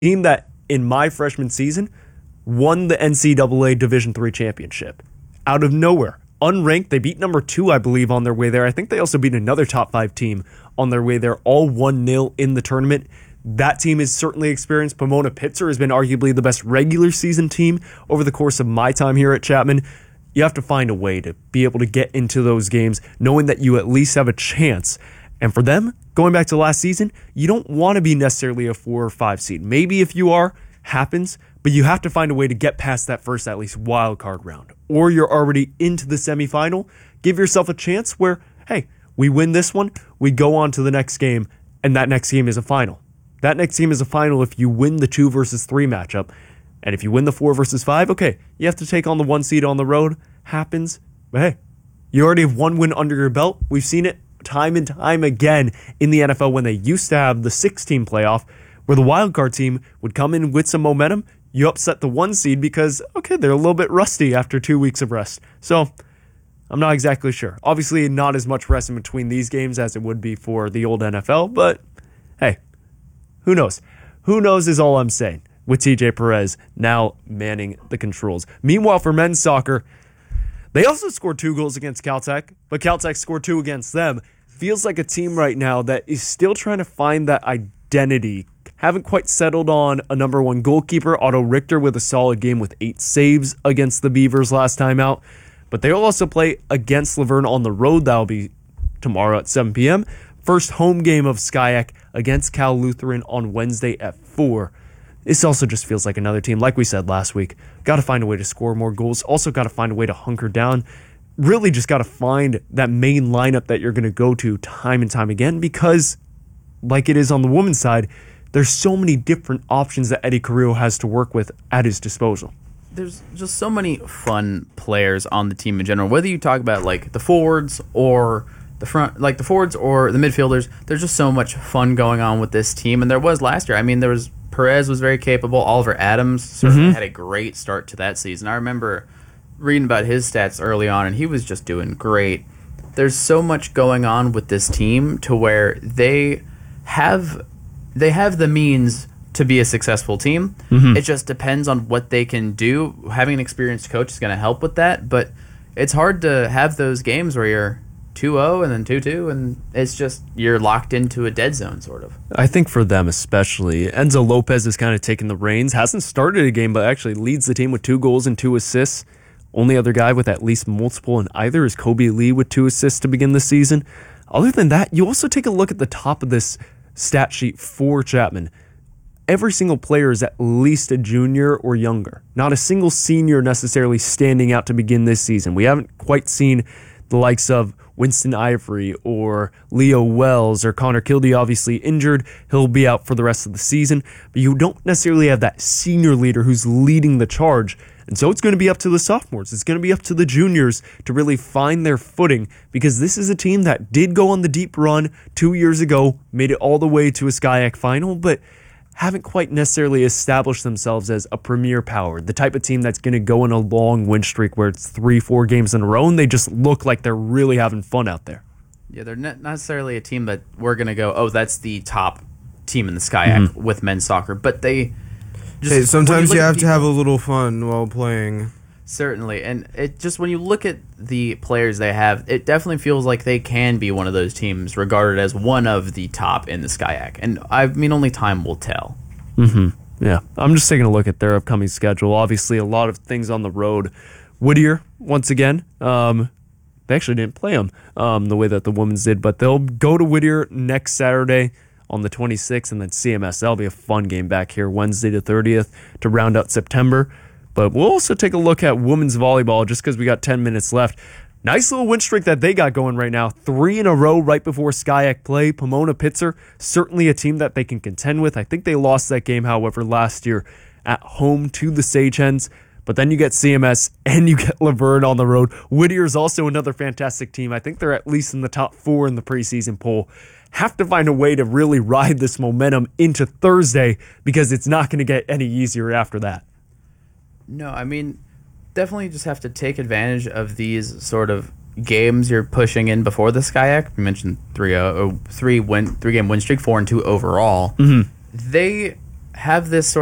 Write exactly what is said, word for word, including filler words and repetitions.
team that in my freshman season won the N C double A Division three championship out of nowhere. Unranked, they beat number two, I believe, on their way there. I think they also beat another top five team on their way there, all one nil in the tournament. That team is certainly experienced. Pomona Pitzer has been arguably the best regular season team over the course of my time here at Chapman. You have to find a way to be able to get into those games knowing that you at least have a chance. And for them, going back to last season, you don't want to be necessarily a four or five seed. Maybe if you are, happens, but you have to find a way to get past that first at least wild card round. Or you're already into the semifinal. Give yourself a chance where, hey, we win this one, we go on to the next game, and that next game is a final. That next game is a final if you win the two versus three matchup. And if you win the four versus five, okay, you have to take on the one seed on the road. Happens. But hey, you already have one win under your belt. We've seen it time and time again in the N F L when they used to have the six-team playoff where the wild card team would come in with some momentum. You upset the one seed because, okay, they're a little bit rusty after two weeks of rest. So I'm not exactly sure. Obviously, not as much rest in between these games as it would be for the old N F L, but hey, who knows? Who knows is all I'm saying. With T J Perez now manning the controls. Meanwhile, for men's soccer, they also scored two goals against Caltech, but Caltech scored two against them. Feels like a team right now that is still trying to find that identity. Haven't quite settled on a number one goalkeeper, Otto Richter, with a solid game with eight saves against the Beavers last time out. But they'll also play against Laverne on the road. That'll be tomorrow at seven p.m. First home game of SCIAC against Cal Lutheran on Wednesday at four. This also just feels like another team, like we said last week. Got to find a way to score more goals. Also got to find a way to hunker down. Really just got to find that main lineup that you're going to go to time and time again because, like it is on the women's side, there's so many different options that Eddie Carrillo has to work with at his disposal. There's just so many fun players on the team in general. Whether you talk about like the forwards or the front, like the forwards or the midfielders, there's just so much fun going on with this team. And there was last year. I mean, there was Perez was very capable. Oliver Adams certainly mm-hmm. had a great start to that season. I remember reading about his stats early on, and he was just doing great. There's so much going on with this team to where they have they have the means to be a successful team. Mm-hmm. It just depends on what they can do. Having an experienced coach is going to help with that, but it's hard to have those games where you're two oh and then two two, and it's just you're locked into a dead zone, sort of. I think for them especially, Enzo Lopez has kind of taken the reins. Hasn't started a game, but actually leads the team with two goals and two assists. Only other guy with at least multiple in either is Kobe Lee with two assists to begin the season. Other than that, you also take a look at the top of this stat sheet for Chapman. Every single player is at least a junior or younger. Not a single senior necessarily standing out to begin this season. We haven't quite seen the likes of Winston Ivory or Leo Wells or Connor Kildee, obviously injured. He'll be out for the rest of the season. But you don't necessarily have that senior leader who's leading the charge. And so it's going to be up to the sophomores. It's going to be up to the juniors to really find their footing because this is a team that did go on the deep run two years ago, made it all the way to a SCIAC final, but haven't quite necessarily established themselves as a premier power, the type of team that's going to go in a long win streak where it's three, four games in a row, and they just look like they're really having fun out there. Yeah, they're not necessarily a team that we're going to go, oh, that's the top team in the SCIAC mm-hmm. with men's soccer, but they just... Hey, sometimes you, you have the, to have a little fun while playing. Certainly, and it just when you look at the players they have, it definitely feels like they can be one of those teams regarded as one of the top in the SCIAC, and I mean only time will tell. Mm-hmm. Yeah, I'm just taking a look at their upcoming schedule. Obviously, a lot of things on the road. Whittier, once again, um, they actually didn't play them um, the way that the women's did, but they'll go to Whittier next Saturday on the twenty-sixth, and then C M S. That'll be a fun game back here Wednesday the thirtieth to round out September. But we'll also take a look at women's volleyball just because we got ten minutes left. Nice little win streak that they got going right now. Three in a row right before SCIAC play. Pomona Pitzer, certainly a team that they can contend with. I think they lost that game, however, last year at home to the Sage Hens. But then you get C M S and you get Laverne on the road. Whittier is also another fantastic team. I think they're at least in the top four in the preseason poll. Have to find a way to really ride this momentum into Thursday because it's not going to get any easier after that. No, I mean, definitely just have to take advantage of these sort of games you're pushing in before the SCIAC. You mentioned three, uh, three win, three game win streak, four and two overall. Mm-hmm. They have this sort